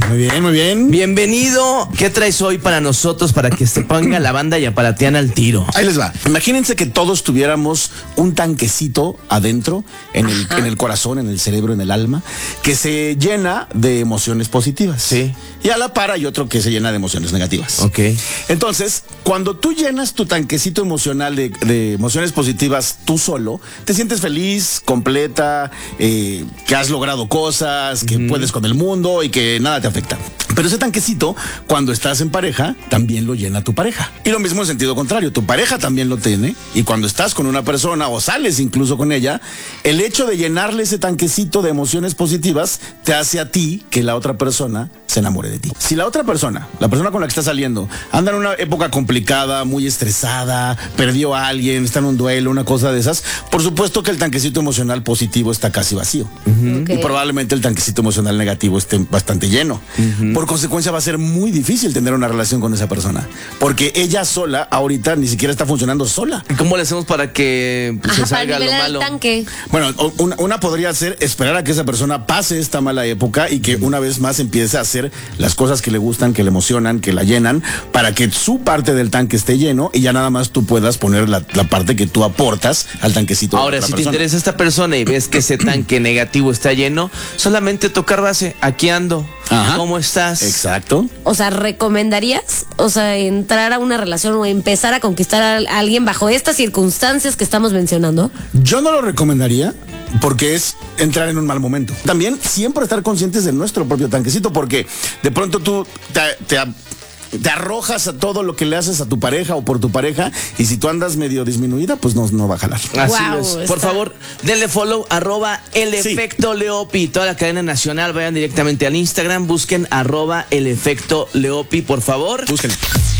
Muy bien, muy bien. Bienvenido. ¿Qué traes hoy para nosotros para que se ponga la banda y aparatean al tiro? Ahí les va. Imagínense que todos tuviéramos un tanquecito adentro, en el corazón, en el cerebro, en el alma, que se llena de emociones positivas. Sí. Y a la par hay otro que se llena de emociones negativas. Ok. Entonces, cuando tú llenas tu tanquecito emocional de emociones positivas tú solo, te sientes feliz, completa, que has logrado cosas, que puedes con el mundo y que nada te afecta. Pero ese tanquecito, cuando estás en pareja, también lo llena tu pareja. Y lo mismo en sentido contrario, tu pareja también lo tiene. Y cuando estás con una persona o sales incluso con ella, el hecho de llenarle ese tanquecito de emociones positivas te hace a ti que la otra persona se enamore de ti. Si la otra persona, la persona con la que estás saliendo, anda en una época complicada, muy estresada, perdió a alguien, está en un duelo, una cosa de esas, por supuesto que el tanquecito emocional positivo está casi vacío. Okay. Y probablemente el tanquecito emocional negativo esté bastante lleno. Por consecuencia va a ser muy difícil tener una relación con esa persona, porque ella sola ahorita ni siquiera está funcionando sola. ¿Y cómo le hacemos para que se Para salga lo nivelar malo? el tanque. Bueno, una podría ser esperar a que esa persona pase esta mala época y que una vez más empiece a hacer las cosas que le gustan, que le emocionan, que la llenan, para que su parte del tanque esté lleno y ya nada más tú puedas poner la parte que tú aportas al tanquecito. Ahora, de la si te persona. interesa esta persona y ves que ese tanque negativo está lleno, solamente tocar base. Aquí ando. Ajá. ¿Cómo estás? Exacto. O sea, ¿recomendarías, entrar a una relación o empezar a conquistar a alguien bajo estas circunstancias que estamos mencionando? Yo no lo recomendaría porque es entrar en un mal momento. También siempre estar conscientes de nuestro propio tanquecito, porque de pronto tú te arrojas a todo lo que le haces a tu pareja o por tu pareja, y si tú andas medio disminuida, pues no va a jalar. Así Wow, es. Por favor, denle follow, @el Sí. efecto Leopi. Toda la cadena nacional, vayan directamente al Instagram, busquen @el efecto Leopi, por favor. Búsquenlo.